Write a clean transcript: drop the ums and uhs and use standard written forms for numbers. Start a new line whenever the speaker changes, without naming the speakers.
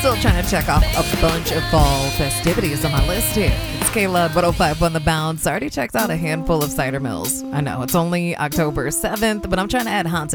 still trying to check off a bunch of fall festivities on my list here. It's Kayla at 105 on the Bounce. I already checked out a handful of cider mills. I know it's only October 7th, but I'm trying to add Haunted